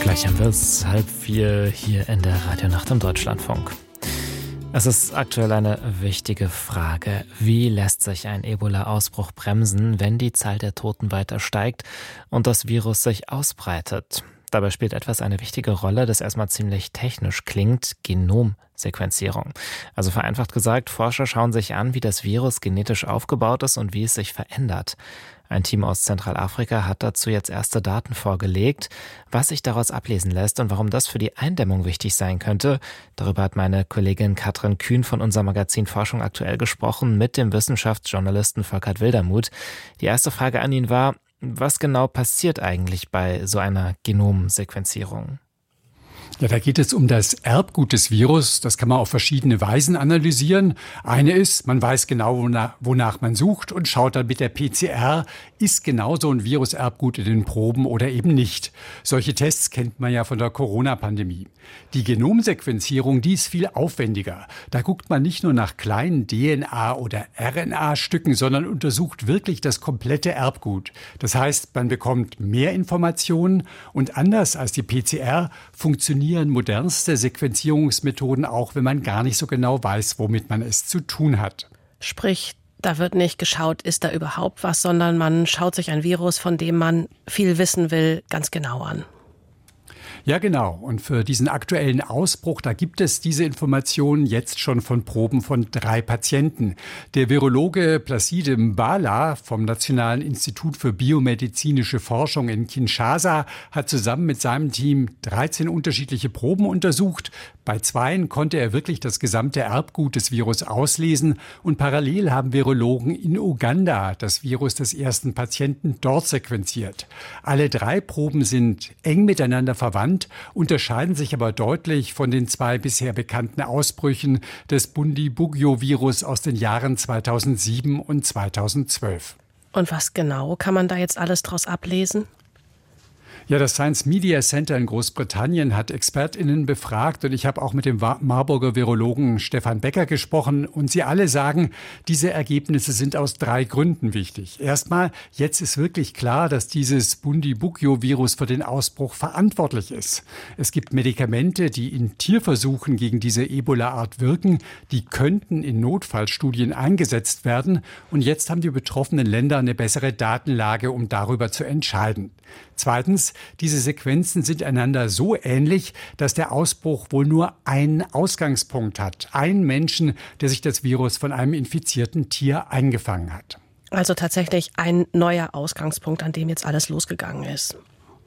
Gleich haben wir es 3:30 hier in der Radionacht im Deutschlandfunk. Es ist aktuell eine wichtige Frage. Wie lässt sich ein Ebola-Ausbruch bremsen, wenn die Zahl der Toten weiter steigt und das Virus sich ausbreitet? Dabei spielt etwas eine wichtige Rolle, das erstmal ziemlich technisch klingt: Genomsequenzierung. Also vereinfacht gesagt, Forscher schauen sich an, wie das Virus genetisch aufgebaut ist und wie es sich verändert. Ein Team aus Zentralafrika hat dazu jetzt erste Daten vorgelegt. Was sich daraus ablesen lässt und warum das für die Eindämmung wichtig sein könnte, darüber hat meine Kollegin Katrin Kühn von unserem Magazin Forschung aktuell gesprochen mit dem Wissenschaftsjournalisten Volkert Wildermuth. Die erste Frage an ihn war: Was genau passiert eigentlich bei so einer Genomsequenzierung? Ja, da geht es um das Erbgut des Virus. Das kann man auf verschiedene Weisen analysieren. Eine ist, man weiß genau, wonach man sucht und schaut dann mit der PCR, ist genau so ein Viruserbgut in den Proben oder eben nicht. Solche Tests kennt man ja von der Corona-Pandemie. Die Genomsequenzierung, die ist viel aufwendiger. Da guckt man nicht nur nach kleinen DNA- oder RNA-Stücken, sondern untersucht wirklich das komplette Erbgut. Das heißt, man bekommt mehr Informationen und anders als die PCR funktionieren modernste Sequenzierungsmethoden auch, wenn man gar nicht so genau weiß, womit man es zu tun hat. Sprich, da wird nicht geschaut, ist da überhaupt was, sondern man schaut sich ein Virus, von dem man viel wissen will, ganz genau an. Ja, genau. Und für diesen aktuellen Ausbruch, da gibt es diese Informationen jetzt schon von Proben von 3 Patienten. Der Virologe Placide Mbala vom Nationalen Institut für biomedizinische Forschung in Kinshasa hat zusammen mit seinem Team 13 unterschiedliche Proben untersucht. Bei 2 konnte er wirklich das gesamte Erbgut des Virus auslesen. Und parallel haben Virologen in Uganda das Virus des ersten Patienten dort sequenziert. Alle 3 Proben sind eng miteinander verwandt, unterscheiden sich aber deutlich von den 2 bisher bekannten Ausbrüchen des Bundibugyo-Virus aus den Jahren 2007 und 2012. Und was genau kann man da jetzt alles draus ablesen? Ja, das Science Media Center in Großbritannien hat ExpertInnen befragt und ich habe auch mit dem Marburger Virologen Stefan Becker gesprochen und sie alle sagen, diese Ergebnisse sind aus 3 Gründen wichtig. Erstmal, jetzt ist wirklich klar, dass dieses Bundibugyo-Virus für den Ausbruch verantwortlich ist. Es gibt Medikamente, die in Tierversuchen gegen diese Ebola-Art wirken, die könnten in Notfallstudien eingesetzt werden und jetzt haben die betroffenen Länder eine bessere Datenlage, um darüber zu entscheiden. Zweitens, diese Sequenzen sind einander so ähnlich, dass der Ausbruch wohl nur einen Ausgangspunkt hat. Einen Menschen, der sich das Virus von einem infizierten Tier eingefangen hat. Also tatsächlich ein neuer Ausgangspunkt, an dem jetzt alles losgegangen ist.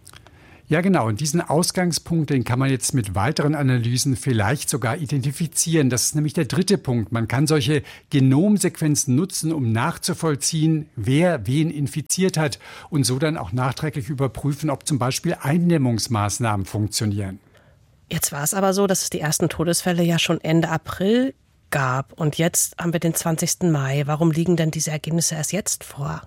Ja, genau. Und diesen Ausgangspunkt, den kann man jetzt mit weiteren Analysen vielleicht sogar identifizieren. Das ist nämlich der 3. Punkt. Man kann solche Genomsequenzen nutzen, um nachzuvollziehen, wer wen infiziert hat und so dann auch nachträglich überprüfen, ob zum Beispiel Eindämmungsmaßnahmen funktionieren. Jetzt war es aber so, dass es die ersten Todesfälle ja schon Ende April gab. Und jetzt haben wir den 20. Mai. Warum liegen denn diese Ergebnisse erst jetzt vor?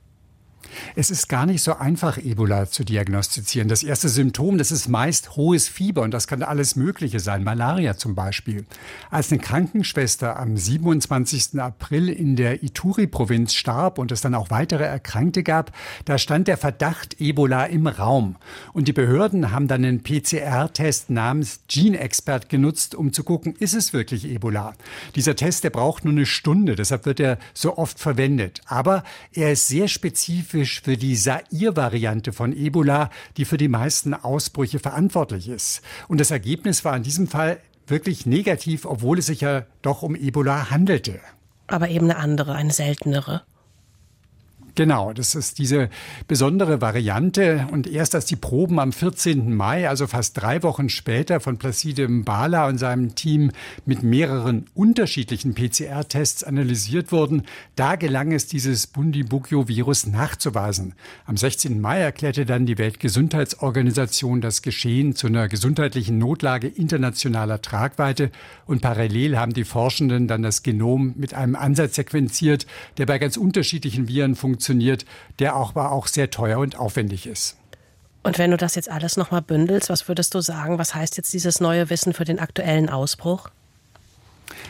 Es ist gar nicht so einfach, Ebola zu diagnostizieren. Das erste Symptom, das ist meist hohes Fieber und das kann alles Mögliche sein, Malaria zum Beispiel. Als eine Krankenschwester am 27. April in der Ituri-Provinz starb und es dann auch weitere Erkrankte gab, da stand der Verdacht Ebola im Raum. Und die Behörden haben dann einen PCR-Test namens GeneXpert genutzt, um zu gucken, ist es wirklich Ebola? Dieser Test, der braucht nur eine Stunde, deshalb wird er so oft verwendet. Aber er ist sehr spezifisch für die Zaire-Variante von Ebola, die für die meisten Ausbrüche verantwortlich ist. Und das Ergebnis war in diesem Fall wirklich negativ, obwohl es sich ja doch um Ebola handelte. Aber eben eine andere, eine seltenere. Genau, das ist diese besondere Variante. Und erst als die Proben am 14. Mai, also fast 3 Wochen später, von Placide Mbala und seinem Team mit mehreren unterschiedlichen PCR-Tests analysiert wurden, da gelang es, dieses Bundibugyo-Virus nachzuweisen. Am 16. Mai erklärte dann die Weltgesundheitsorganisation das Geschehen zu einer gesundheitlichen Notlage internationaler Tragweite. Und parallel haben die Forschenden dann das Genom mit einem Ansatz sequenziert, der bei ganz unterschiedlichen Viren funktioniert, der aber auch sehr teuer und aufwendig ist. Und wenn du das jetzt alles nochmal bündelst, was würdest du sagen, was heißt jetzt dieses neue Wissen für den aktuellen Ausbruch?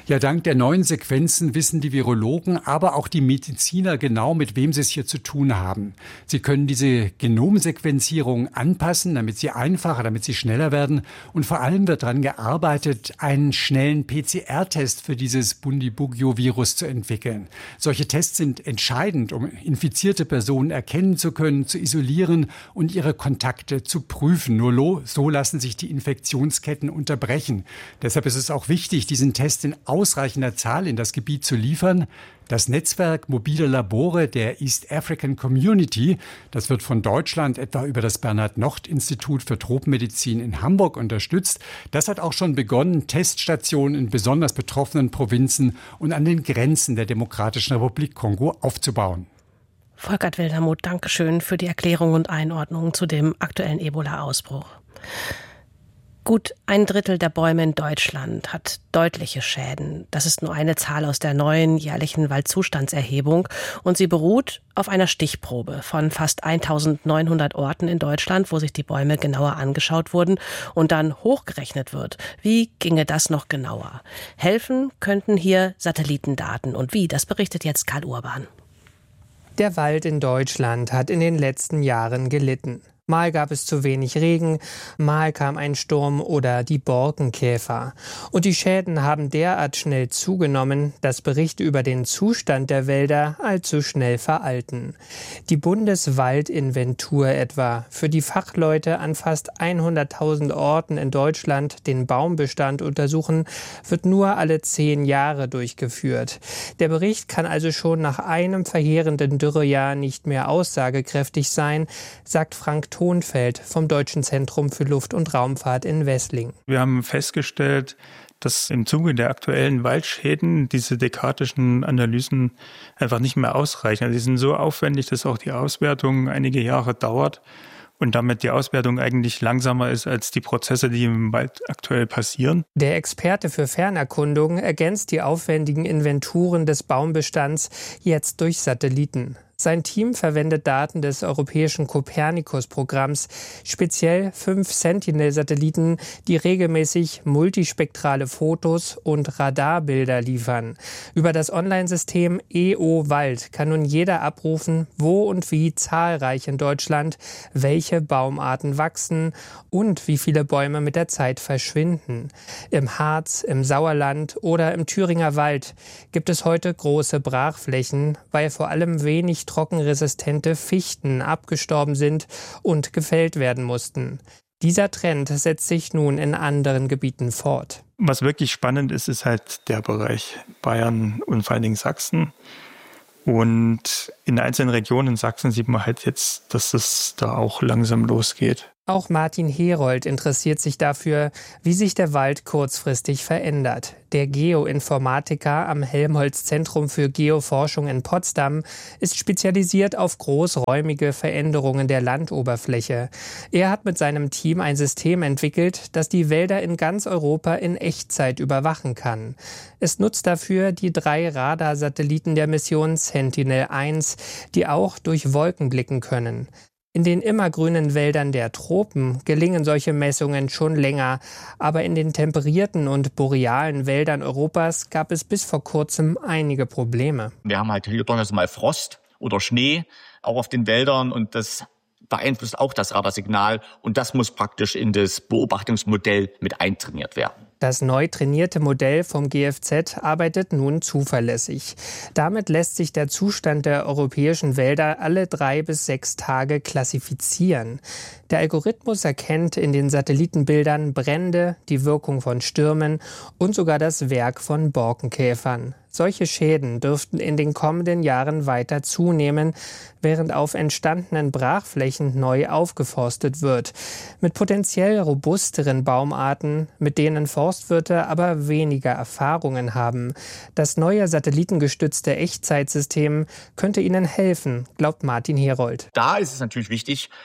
Ja, dank der neuen Sequenzen wissen die Virologen, aber auch die Mediziner genau, mit wem sie es hier zu tun haben. Sie können diese Genomsequenzierung anpassen, damit sie einfacher, damit sie schneller werden. Und vor allem wird daran gearbeitet, einen schnellen PCR-Test für dieses Bundibugyo-Virus zu entwickeln. Solche Tests sind entscheidend, um infizierte Personen erkennen zu können, zu isolieren und ihre Kontakte zu prüfen. Nur so lassen sich die Infektionsketten unterbrechen. Deshalb ist es auch wichtig, diesen Test in ausreichender Zahl in das Gebiet zu liefern. Das Netzwerk mobiler Labore der East African Community, das wird von Deutschland etwa über das Bernhard-Nocht-Institut für Tropenmedizin in Hamburg unterstützt. Das hat auch schon begonnen, Teststationen in besonders betroffenen Provinzen und an den Grenzen der Demokratischen Republik Kongo aufzubauen. Volkert Wildermuth, Dankeschön für die Erklärung und Einordnung zu dem aktuellen Ebola-Ausbruch. Gut 1/3 der Bäume in Deutschland hat deutliche Schäden. Das ist nur eine Zahl aus der neuen jährlichen Waldzustandserhebung und sie beruht auf einer Stichprobe von fast 1900 Orten in Deutschland, wo sich die Bäume genauer angeschaut wurden und dann hochgerechnet wird. Wie ginge das noch genauer? Helfen könnten hier Satellitendaten. Und wie? Das berichtet jetzt Karl Urban. Der Wald in Deutschland hat in den letzten Jahren gelitten. Mal gab es zu wenig Regen, mal kam ein Sturm oder die Borkenkäfer. Und die Schäden haben derart schnell zugenommen, dass Berichte über den Zustand der Wälder allzu schnell veralten. Die Bundeswaldinventur etwa, für die Fachleute an fast 100.000 Orten in Deutschland den Baumbestand untersuchen, wird nur alle 10 Jahre durchgeführt. Der Bericht kann also schon nach einem verheerenden Dürrejahr nicht mehr aussagekräftig sein, sagt Frank Thonfeld vom Deutschen Zentrum für Luft- und Raumfahrt in Wesslingen. Wir haben festgestellt, dass im Zuge der aktuellen Waldschäden diese dekadischen Analysen einfach nicht mehr ausreichen. Also die sind so aufwendig, dass auch die Auswertung einige Jahre dauert und damit die Auswertung eigentlich langsamer ist als die Prozesse, die im Wald aktuell passieren. Der Experte für Fernerkundung ergänzt die aufwendigen Inventuren des Baumbestands jetzt durch Satelliten. Sein Team verwendet Daten des europäischen Copernicus-Programms, speziell 5 Sentinel-Satelliten, die regelmäßig multispektrale Fotos und Radarbilder liefern. Über das Online-System EO-Wald kann nun jeder abrufen, wo und wie zahlreich in Deutschland welche Baumarten wachsen und wie viele Bäume mit der Zeit verschwinden. Im Harz, im Sauerland oder im Thüringer Wald gibt es heute große Brachflächen, weil vor allem wenig trockenresistente Fichten abgestorben sind und gefällt werden mussten. Dieser Trend setzt sich nun in anderen Gebieten fort. Was wirklich spannend ist, ist halt der Bereich Bayern und vor allen Dingen Sachsen. Und in einzelnen Regionen in Sachsen sieht man halt jetzt, dass es da auch langsam losgeht. Auch Martin Herold interessiert sich dafür, wie sich der Wald kurzfristig verändert. Der Geoinformatiker am Helmholtz-Zentrum für Geoforschung in Potsdam ist spezialisiert auf großräumige Veränderungen der Landoberfläche. Er hat mit seinem Team ein System entwickelt, das die Wälder in ganz Europa in Echtzeit überwachen kann. Es nutzt dafür die 3 Radarsatelliten der Mission Sentinel-1, die auch durch Wolken blicken können. In den immergrünen Wäldern der Tropen gelingen solche Messungen schon länger, aber in den temperierten und borealen Wäldern Europas gab es bis vor kurzem einige Probleme. Wir haben halt hier durchaus mal Frost oder Schnee, auch auf den Wäldern, und das beeinflusst auch das Radarsignal, und das muss praktisch in das Beobachtungsmodell mit eintrainiert werden. Das neu trainierte Modell vom GFZ arbeitet nun zuverlässig. Damit lässt sich der Zustand der europäischen Wälder alle 3 bis 6 Tage klassifizieren. Der Algorithmus erkennt in den Satellitenbildern Brände, die Wirkung von Stürmen und sogar das Werk von Borkenkäfern. Solche Schäden dürften in den kommenden Jahren weiter zunehmen, während auf entstandenen Brachflächen neu aufgeforstet wird. Mit potenziell robusteren Baumarten, mit denen Forstwirte aber weniger Erfahrungen haben. Das neue satellitengestützte Echtzeitsystem könnte ihnen helfen, glaubt Martin Herold. Da ist es natürlich wichtig,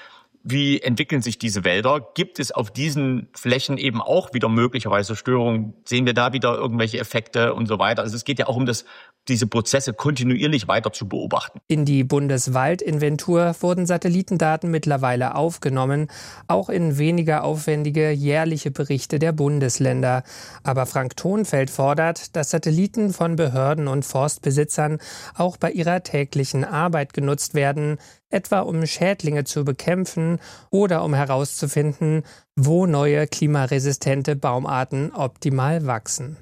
wie entwickeln sich diese Wälder? Gibt es auf diesen Flächen eben auch wieder möglicherweise Störungen? Sehen wir da wieder irgendwelche Effekte und so weiter? Also es geht ja auch um diese Prozesse kontinuierlich weiter zu beobachten. In die Bundeswaldinventur wurden Satellitendaten mittlerweile aufgenommen, auch in weniger aufwendige jährliche Berichte der Bundesländer. Aber Frank Thonfeld fordert, dass Satelliten von Behörden und Forstbesitzern auch bei ihrer täglichen Arbeit genutzt werden, etwa um Schädlinge zu bekämpfen oder um herauszufinden, wo neue klimaresistente Baumarten optimal wachsen.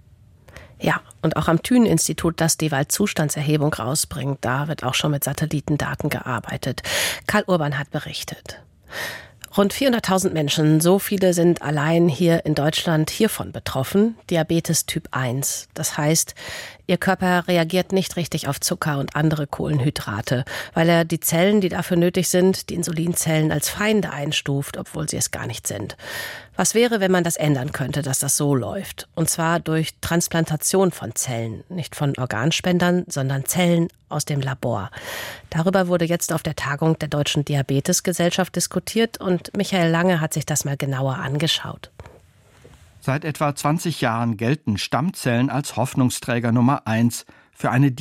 Ja, und auch am Thünen-Institut, das die Waldzustandserhebung rausbringt, da wird auch schon mit Satellitendaten gearbeitet. Karl Urban hat berichtet. Rund 400.000 Menschen, so viele sind allein hier in Deutschland hiervon betroffen, Diabetes Typ 1. Das heißt, ihr Körper reagiert nicht richtig auf Zucker und andere Kohlenhydrate, weil er die Zellen, die dafür nötig sind, die Insulinzellen, als Feinde einstuft, obwohl sie es gar nicht sind. Was wäre, wenn man das ändern könnte, dass das so läuft? Und zwar durch Transplantation von Zellen, nicht von Organspendern, sondern Zellen aus dem Labor. Darüber wurde jetzt auf der Tagung der Deutschen Diabetesgesellschaft diskutiert und Michael Lange hat sich das mal genauer angeschaut. Seit etwa 20 Jahren gelten Stammzellen als Hoffnungsträger Nummer 1 für eine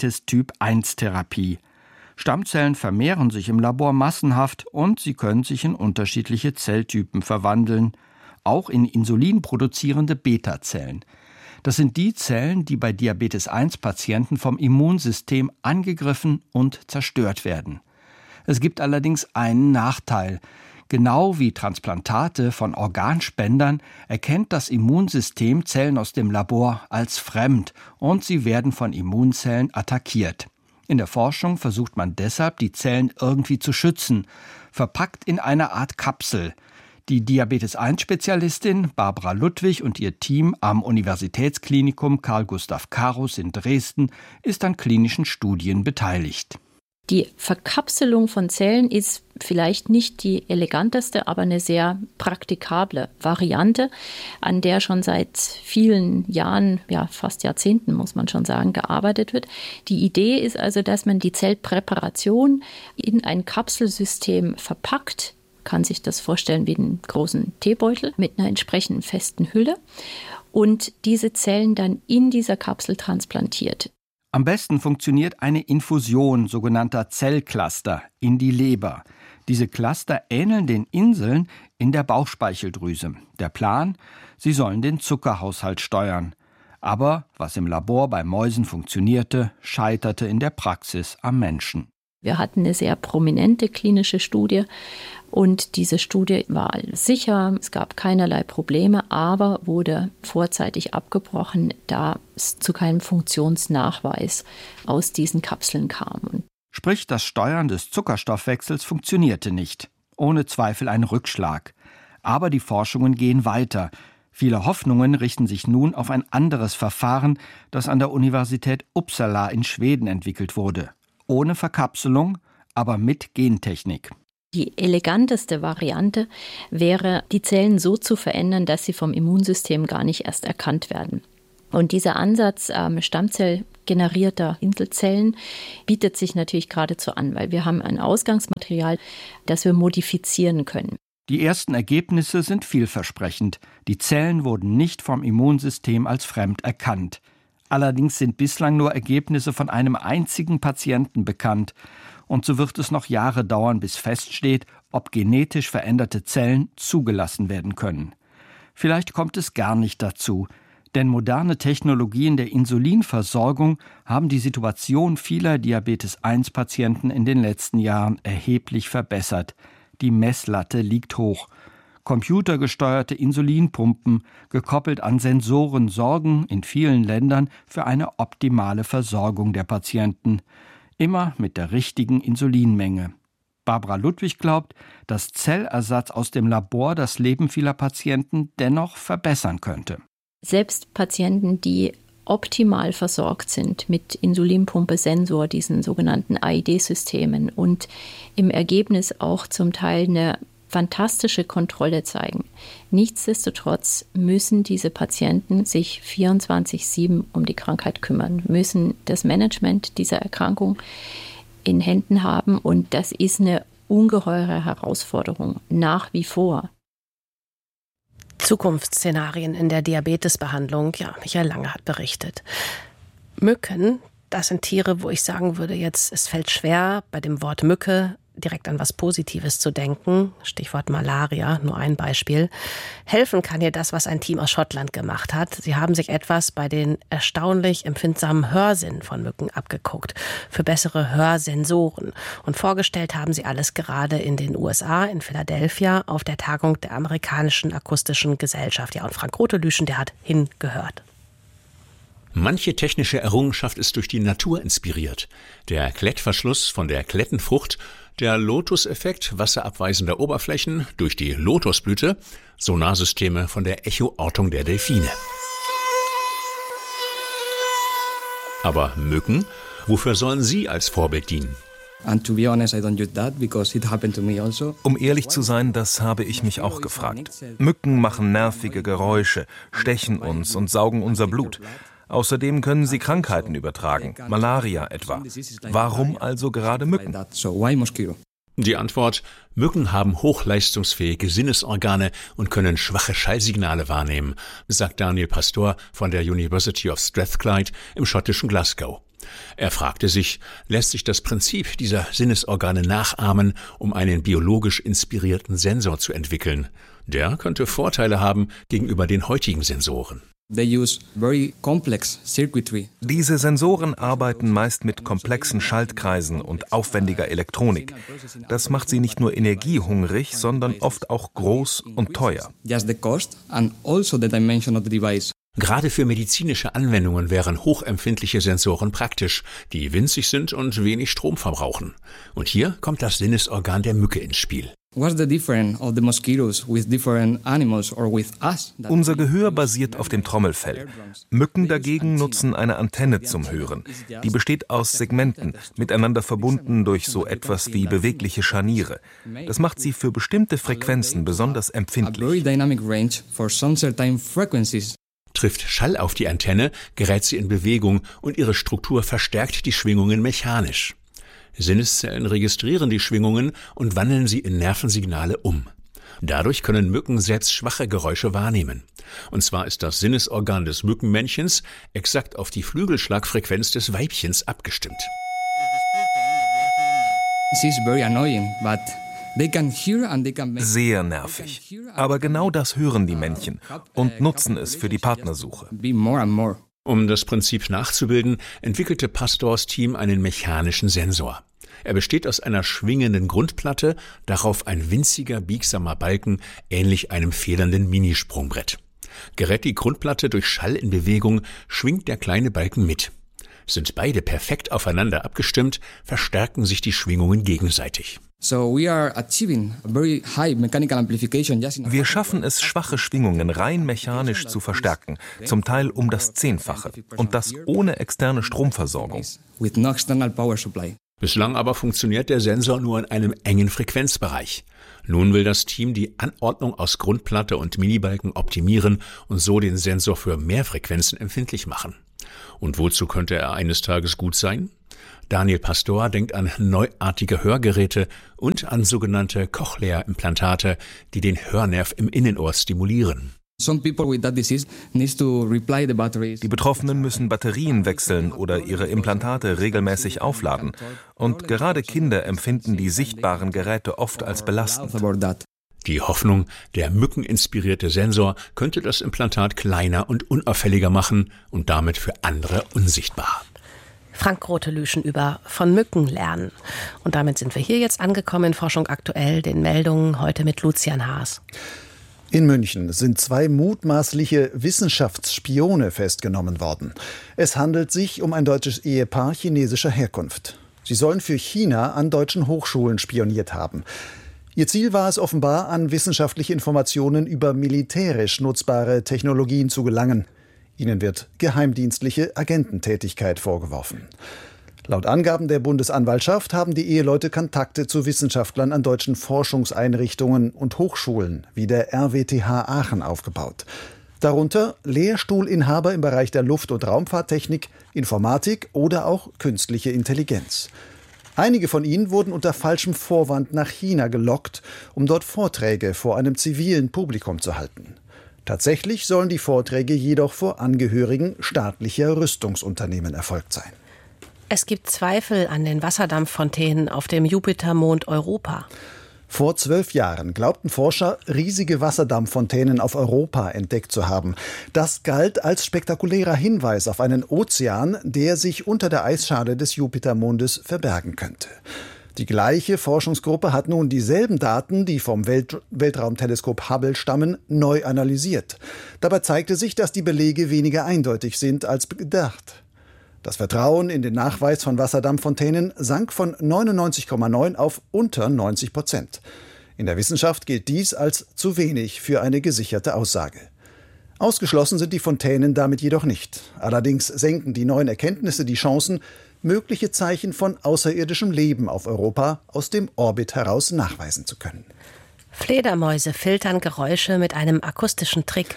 Diabetes-Typ-1-Therapie. Stammzellen vermehren sich im Labor massenhaft und sie können sich in unterschiedliche Zelltypen verwandeln, auch in insulinproduzierende Beta-Zellen. Das sind die Zellen, die bei Diabetes-1-Patienten vom Immunsystem angegriffen und zerstört werden. Es gibt allerdings einen Nachteil. Genau wie Transplantate von Organspendern erkennt das Immunsystem Zellen aus dem Labor als fremd und sie werden von Immunzellen attackiert. In der Forschung versucht man deshalb, die Zellen irgendwie zu schützen, verpackt in einer Art Kapsel. Die Diabetes-1-Spezialistin Barbara Ludwig und ihr Team am Universitätsklinikum Carl Gustav Karus in Dresden ist an klinischen Studien beteiligt. Die Verkapselung von Zellen ist vielleicht nicht die eleganteste, aber eine sehr praktikable Variante, an der schon seit vielen Jahren, ja fast Jahrzehnten muss man schon sagen, gearbeitet wird. Die Idee ist also, dass man die Zellpräparation in ein Kapselsystem verpackt, kann sich das vorstellen wie einen großen Teebeutel mit einer entsprechenden festen Hülle und diese Zellen dann in dieser Kapsel transplantiert. Am besten funktioniert eine Infusion sogenannter Zellcluster in die Leber. Diese Cluster ähneln den Inseln in der Bauchspeicheldrüse. Der Plan? Sie sollen den Zuckerhaushalt steuern. Aber was im Labor bei Mäusen funktionierte, scheiterte in der Praxis am Menschen. Wir hatten eine sehr prominente klinische Studie und diese Studie war sicher, es gab keinerlei Probleme, aber wurde vorzeitig abgebrochen, da es zu keinem Funktionsnachweis aus diesen Kapseln kam. Sprich, das Steuern des Zuckerstoffwechsels funktionierte nicht. Ohne Zweifel ein Rückschlag. Aber die Forschungen gehen weiter. Viele Hoffnungen richten sich nun auf ein anderes Verfahren, das an der Universität Uppsala in Schweden entwickelt wurde. Ohne Verkapselung, aber mit Gentechnik. Die eleganteste Variante wäre, die Zellen so zu verändern, dass sie vom Immunsystem gar nicht erst erkannt werden. Und dieser Ansatz stammzellgenerierter Inselzellen bietet sich natürlich geradezu an, weil wir haben ein Ausgangsmaterial, das wir modifizieren können. Die ersten Ergebnisse sind vielversprechend. Die Zellen wurden nicht vom Immunsystem als fremd erkannt. Allerdings sind bislang nur Ergebnisse von einem einzigen Patienten bekannt. Und so wird es noch Jahre dauern, bis feststeht, ob genetisch veränderte Zellen zugelassen werden können. Vielleicht kommt es gar nicht dazu, denn moderne Technologien der Insulinversorgung haben die Situation vieler Diabetes-1-Patienten in den letzten Jahren erheblich verbessert. Die Messlatte liegt hoch. Computergesteuerte Insulinpumpen, gekoppelt an Sensoren, sorgen in vielen Ländern für eine optimale Versorgung der Patienten. Immer mit der richtigen Insulinmenge. Barbara Ludwig glaubt, dass Zellersatz aus dem Labor das Leben vieler Patienten dennoch verbessern könnte. Selbst Patienten, die optimal versorgt sind mit Insulinpumpe, Sensor, diesen sogenannten AID-Systemen und im Ergebnis auch zum Teil eine fantastische Kontrolle zeigen. Nichtsdestotrotz müssen diese Patienten sich 24/7 um die Krankheit kümmern, müssen das Management dieser Erkrankung in Händen haben und das ist eine ungeheure Herausforderung nach wie vor. Zukunftsszenarien in der Diabetesbehandlung. Ja, Michael Lange hat berichtet. Mücken, das sind Tiere, wo ich sagen würde, jetzt, es fällt schwer, bei dem Wort Mücke direkt an was Positives zu denken. Stichwort Malaria, nur ein Beispiel. Helfen kann hier das, was ein Team aus Schottland gemacht hat. Sie haben sich etwas bei den erstaunlich empfindsamen Hörsinnen von Mücken abgeguckt. Für bessere Hörsensoren. Und vorgestellt haben sie alles gerade in den USA, in Philadelphia, auf der Tagung der amerikanischen akustischen Gesellschaft. Ja, und Frank Rotelüschen, der hat hingehört. Manche technische Errungenschaft ist durch die Natur inspiriert. Der Klettverschluss von der Klettenfrucht, der Lotus-Effekt wasserabweisender Oberflächen durch die Lotusblüte, Sonarsysteme von der Echoortung der Delfine. Aber Mücken, wofür sollen sie als Vorbild dienen? Um ehrlich zu sein, das habe ich mich auch gefragt. Mücken machen nervige Geräusche, stechen uns und saugen unser Blut. Außerdem können sie Krankheiten übertragen, Malaria etwa. Warum also gerade Mücken? Die Antwort: Mücken haben hochleistungsfähige Sinnesorgane und können schwache Schallsignale wahrnehmen, sagt Daniel Pastor von der University of Strathclyde im schottischen Glasgow. Er fragte sich, lässt sich das Prinzip dieser Sinnesorgane nachahmen, um einen biologisch inspirierten Sensor zu entwickeln? Der könnte Vorteile haben gegenüber den heutigen Sensoren. Diese Sensoren arbeiten meist mit komplexen Schaltkreisen und aufwendiger Elektronik. Das macht sie nicht nur energiehungrig, sondern oft auch groß und teuer. Gerade für medizinische Anwendungen wären hochempfindliche Sensoren praktisch, die winzig sind und wenig Strom verbrauchen. Und hier kommt das Sinnesorgan der Mücke ins Spiel. Unser Gehör basiert auf dem Trommelfell. Mücken dagegen nutzen eine Antenne zum Hören. Die besteht aus Segmenten, miteinander verbunden durch so etwas wie bewegliche Scharniere. Das macht sie für bestimmte Frequenzen besonders empfindlich. Trifft Schall auf die Antenne, gerät sie in Bewegung und ihre Struktur verstärkt die Schwingungen mechanisch. Sinneszellen registrieren die Schwingungen und wandeln sie in Nervensignale um. Dadurch können Mücken selbst schwache Geräusche wahrnehmen. Und zwar ist das Sinnesorgan des Mückenmännchens exakt auf die Flügelschlagfrequenz des Weibchens abgestimmt. Sehr nervig. Aber genau das hören die Männchen und nutzen es für die Partnersuche. Um das Prinzip nachzubilden, entwickelte Pastors Team einen mechanischen Sensor. Er besteht aus einer schwingenden Grundplatte, darauf ein winziger, biegsamer Balken, ähnlich einem federnden Minisprungbrett. Gerät die Grundplatte durch Schall in Bewegung, schwingt der kleine Balken mit. Sind beide perfekt aufeinander abgestimmt, verstärken sich die Schwingungen gegenseitig. Wir schaffen es, schwache Schwingungen rein mechanisch zu verstärken, zum Teil um das 10-fache, und das ohne externe Stromversorgung. Bislang aber funktioniert der Sensor nur in einem engen Frequenzbereich. Nun will das Team die Anordnung aus Grundplatte und Minibalken optimieren und so den Sensor für mehr Frequenzen empfindlich machen. Und wozu könnte er eines Tages gut sein? Daniel Pastor denkt an neuartige Hörgeräte und an sogenannte Cochlea-Implantate, die den Hörnerv im Innenohr stimulieren. Die Betroffenen müssen Batterien wechseln oder ihre Implantate regelmäßig aufladen. Und gerade Kinder empfinden die sichtbaren Geräte oft als belastend. Die Hoffnung, der mückeninspirierte Sensor könnte das Implantat kleiner und unauffälliger machen und damit für andere unsichtbar. Frank Rotelüschen über von Mücken lernen. Und damit sind wir hier jetzt angekommen in Forschung aktuell, den Meldungen heute mit Lucian Haas. In München sind 2 mutmaßliche Wissenschaftsspione festgenommen worden. Es handelt sich um ein deutsches Ehepaar chinesischer Herkunft. Sie sollen für China an deutschen Hochschulen spioniert haben. Ihr Ziel war es offenbar, an wissenschaftliche Informationen über militärisch nutzbare Technologien zu gelangen. Ihnen wird geheimdienstliche Agententätigkeit vorgeworfen. Laut Angaben der Bundesanwaltschaft haben die Eheleute Kontakte zu Wissenschaftlern an deutschen Forschungseinrichtungen und Hochschulen wie der RWTH Aachen aufgebaut. Darunter Lehrstuhlinhaber im Bereich der Luft- und Raumfahrttechnik, Informatik oder auch künstliche Intelligenz. Einige von ihnen wurden unter falschem Vorwand nach China gelockt, um dort Vorträge vor einem zivilen Publikum zu halten. Tatsächlich sollen die Vorträge jedoch vor Angehörigen staatlicher Rüstungsunternehmen erfolgt sein. Es gibt Zweifel an den Wasserdampffontänen auf dem Jupitermond Europa. Vor 12 Jahren glaubten Forscher, riesige Wasserdampffontänen auf Europa entdeckt zu haben. Das galt als spektakulärer Hinweis auf einen Ozean, der sich unter der Eisschale des Jupitermondes verbergen könnte. Die gleiche Forschungsgruppe hat nun dieselben Daten, die vom Weltraumteleskop Hubble stammen, neu analysiert. Dabei zeigte sich, dass die Belege weniger eindeutig sind als gedacht. Das Vertrauen in den Nachweis von Wasserdampffontänen sank von 99,9 auf unter 90%. In der Wissenschaft gilt dies als zu wenig für eine gesicherte Aussage. Ausgeschlossen sind die Fontänen damit jedoch nicht. Allerdings senken die neuen Erkenntnisse die Chancen, mögliche Zeichen von außerirdischem Leben auf Europa aus dem Orbit heraus nachweisen zu können. Fledermäuse filtern Geräusche mit einem akustischen Trick.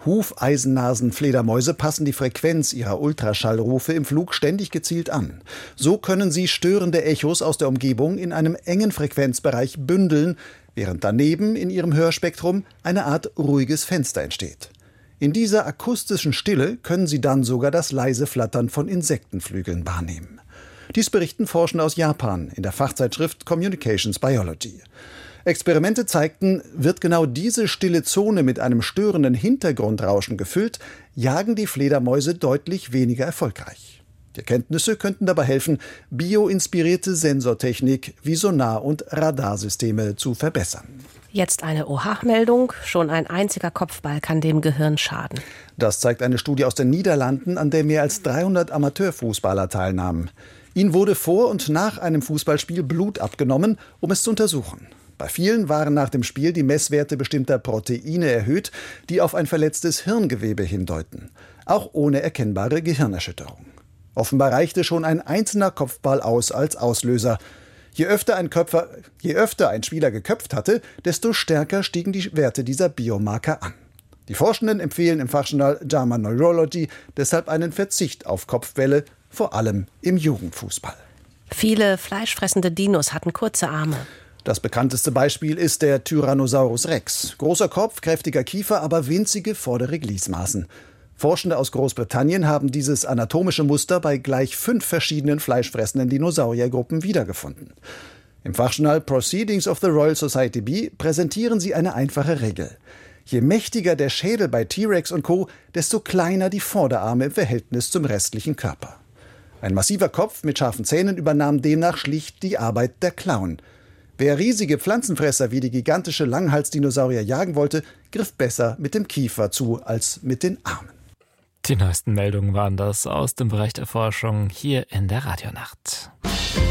Hufeisennasen-Fledermäuse passen die Frequenz ihrer Ultraschallrufe im Flug ständig gezielt an. So können sie störende Echos aus der Umgebung in einem engen Frequenzbereich bündeln, während daneben in ihrem Hörspektrum eine Art ruhiges Fenster entsteht. In dieser akustischen Stille können sie dann sogar das leise Flattern von Insektenflügeln wahrnehmen. Dies berichten Forschende aus Japan in der Fachzeitschrift Communications Biology. Experimente zeigten, wird genau diese stille Zone mit einem störenden Hintergrundrauschen gefüllt, jagen die Fledermäuse deutlich weniger erfolgreich. Die Erkenntnisse könnten dabei helfen, bioinspirierte Sensortechnik wie Sonar- und Radarsysteme zu verbessern. Jetzt eine OH-Meldung. Schon ein einziger Kopfball kann dem Gehirn schaden. Das zeigt eine Studie aus den Niederlanden, an der mehr als 300 Amateurfußballer teilnahmen. Ihnen wurde vor und nach einem Fußballspiel Blut abgenommen, um es zu untersuchen. Bei vielen waren nach dem Spiel die Messwerte bestimmter Proteine erhöht, die auf ein verletztes Hirngewebe hindeuten. Auch ohne erkennbare Gehirnerschütterung. Offenbar reichte schon ein einzelner Kopfball aus als Auslöser. Je öfter ein Spieler geköpft hatte, desto stärker stiegen die Werte dieser Biomarker an. Die Forschenden empfehlen im Fachjournal JAMA Neurology deshalb einen Verzicht auf Kopfbälle, vor allem im Jugendfußball. Viele fleischfressende Dinos hatten kurze Arme. Das bekannteste Beispiel ist der Tyrannosaurus Rex. Großer Kopf, kräftiger Kiefer, aber winzige vordere Gliedmaßen. Forschende aus Großbritannien haben dieses anatomische Muster bei gleich 5 verschiedenen fleischfressenden Dinosauriergruppen wiedergefunden. Im Fachjournal Proceedings of the Royal Society B präsentieren sie eine einfache Regel. Je mächtiger der Schädel bei T-Rex und Co., desto kleiner die Vorderarme im Verhältnis zum restlichen Körper. Ein massiver Kopf mit scharfen Zähnen übernahm demnach schlicht die Arbeit der Klauen. Wer riesige Pflanzenfresser wie die gigantische Langhalsdinosaurier jagen wollte, griff besser mit dem Kiefer zu als mit den Armen. Die neuesten Meldungen waren das aus dem Bereich der Forschung hier in der Radionacht.